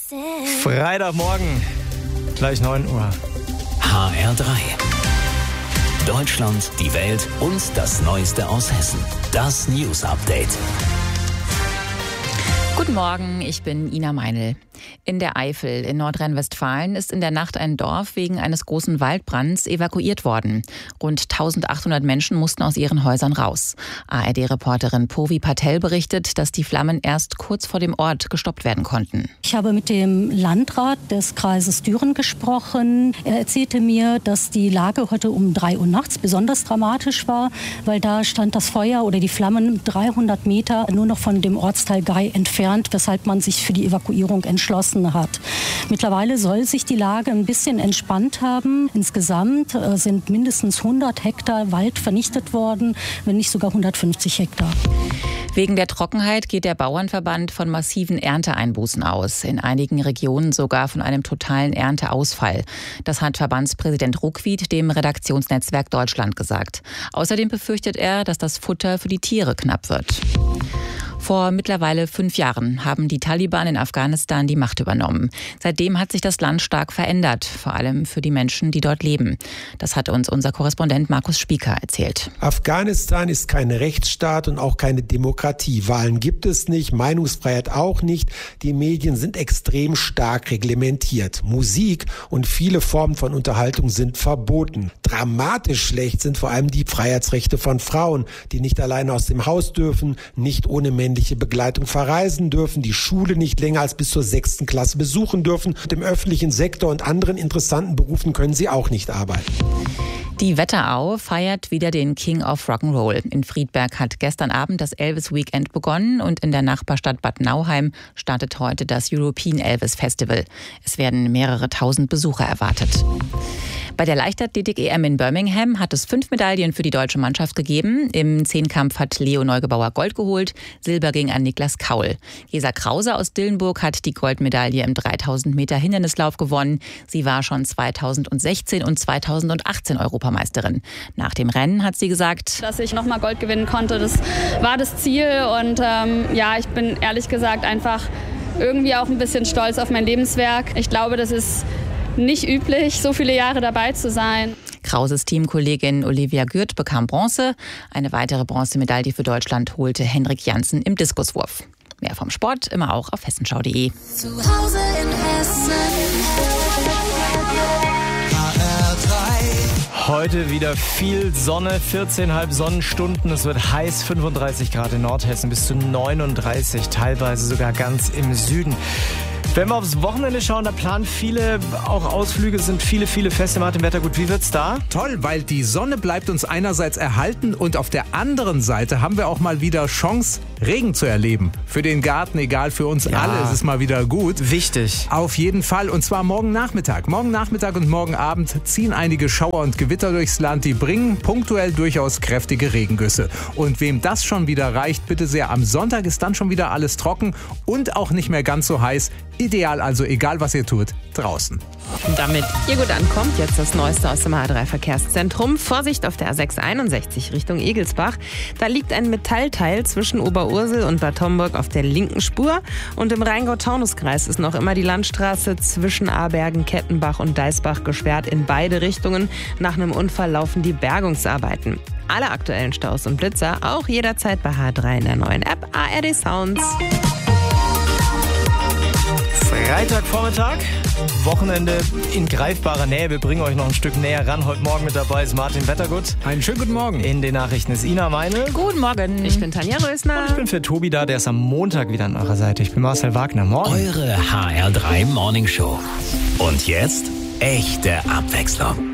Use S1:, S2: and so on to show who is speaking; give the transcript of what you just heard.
S1: Freitagmorgen, gleich 9 Uhr.
S2: HR3. Deutschland, die Welt und das Neueste aus Hessen. Das News Update.
S3: Guten Morgen, ich bin Ina Meinl. In der Eifel in Nordrhein-Westfalen ist in der Nacht ein Dorf wegen eines großen Waldbrands evakuiert worden. Rund 1800 Menschen mussten aus ihren Häusern raus. ARD-Reporterin Purvi Patel berichtet, dass die Flammen erst kurz vor dem Ort gestoppt werden konnten.
S4: Ich habe mit dem Landrat des Kreises Düren gesprochen. Er erzählte mir, dass die Lage heute um 3 Uhr nachts besonders dramatisch war, weil da stand das Feuer oder die Flammen 300 Meter nur noch von dem Ortsteil Gei entfernt, weshalb man sich für die Evakuierung entschlossen hat. Mittlerweile soll sich die Lage ein bisschen entspannt haben. Insgesamt sind mindestens 100 Hektar Wald vernichtet worden, wenn nicht sogar 150 Hektar.
S3: Wegen der Trockenheit geht der Bauernverband von massiven Ernteeinbußen aus. In einigen Regionen sogar von einem totalen Ernteausfall. Das hat Verbandspräsident Ruckwied dem Redaktionsnetzwerk Deutschland gesagt. Außerdem befürchtet er, dass das Futter für die Tiere knapp wird. Vor mittlerweile 5 Jahren haben die Taliban in Afghanistan die Macht übernommen. Seitdem hat sich das Land stark verändert, vor allem für die Menschen, die dort leben. Das hat uns unser Korrespondent Markus Spieker erzählt.
S5: Afghanistan ist kein Rechtsstaat und auch keine Demokratie. Wahlen gibt es nicht, Meinungsfreiheit auch nicht. Die Medien sind extrem stark reglementiert. Musik und viele Formen von Unterhaltung sind verboten. Dramatisch schlecht sind vor allem die Freiheitsrechte von Frauen, die nicht alleine aus dem Haus dürfen, nicht ohne männliche Begleitung verreisen dürfen, die Schule nicht länger als bis zur 6. Klasse besuchen dürfen. Und im öffentlichen Sektor und anderen interessanten Berufen können sie auch nicht arbeiten.
S3: Die Wetterau feiert wieder den King of Rock'n'Roll. In Friedberg hat gestern Abend das Elvis Weekend begonnen und in der Nachbarstadt Bad Nauheim startet heute das European Elvis Festival. Es werden mehrere tausend Besucher erwartet. Bei der Leichtathletik-EM in Birmingham hat es 5 Medaillen für die deutsche Mannschaft gegeben. Im Zehnkampf hat Leo Neugebauer Gold geholt. Silber ging an Niklas Kaul. Gesa Krause aus Dillenburg hat die Goldmedaille im 3000 Meter Hindernislauf gewonnen. Sie war schon 2016 und 2018 Europameisterin. Nach dem Rennen hat sie gesagt,
S6: dass ich nochmal Gold gewinnen konnte, das war das Ziel. Und ich bin ehrlich gesagt einfach irgendwie auch ein bisschen stolz auf mein Lebenswerk. Ich glaube, das ist nicht üblich, so viele Jahre dabei zu sein.
S3: Krauses Teamkollegin Olivia Gürt bekam Bronze. Eine weitere Bronzemedaille für Deutschland holte Henrik Janssen im Diskuswurf. Mehr vom Sport immer auch auf hessenschau.de.
S7: Zu Hause in Hessen. HR3.
S1: Heute wieder viel Sonne, 14,5 Sonnenstunden. Es wird heiß, 35 Grad in Nordhessen, bis zu 39, teilweise sogar ganz im Süden. Wenn wir aufs Wochenende schauen, da planen viele auch Ausflüge, sind viele Feste. Martin Wettergut, wie wird's da?
S8: Toll, weil die Sonne bleibt uns einerseits erhalten und auf der anderen Seite haben wir auch mal wieder Chance, Regen zu erleben. Für den Garten, egal, für uns alle ist es mal wieder gut.
S1: Wichtig.
S8: Auf jeden Fall, und zwar morgen Nachmittag. Morgen Nachmittag und morgen Abend ziehen einige Schauer und Gewitter durchs Land, die bringen punktuell durchaus kräftige Regengüsse. Und wem das schon wieder reicht, bitte sehr, am Sonntag ist dann schon wieder alles trocken und auch nicht mehr ganz so heiß. Ideal also, egal was ihr tut, draußen.
S9: Damit ihr gut ankommt, jetzt das Neueste aus dem HR3-Verkehrszentrum. Vorsicht auf der A661 Richtung Egelsbach. Da liegt ein Metallteil zwischen Oberursel und Bad Homburg auf der linken Spur. Und im Rheingau-Taunus-Kreis ist noch immer die Landstraße zwischen Abergen, Kettenbach und Deisbach gesperrt in beide Richtungen. Nach einem Unfall laufen die Bergungsarbeiten. Alle aktuellen Staus und Blitzer auch jederzeit bei HR3 in der neuen App ARD Sounds.
S1: Freitagvormittag, Wochenende in greifbarer Nähe. Wir bringen euch noch ein Stück näher ran. Heute Morgen mit dabei ist Martin Wettergut.
S8: Einen schönen guten Morgen.
S1: In den Nachrichten ist Ina Meinl.
S3: Guten Morgen.
S9: Ich bin Tanja Rösner.
S1: Und ich bin für Tobi da, der ist am Montag wieder an eurer Seite. Ich bin Marcel Wagner. Morgen.
S2: Eure HR3 Morning Show. Und jetzt echte Abwechslung.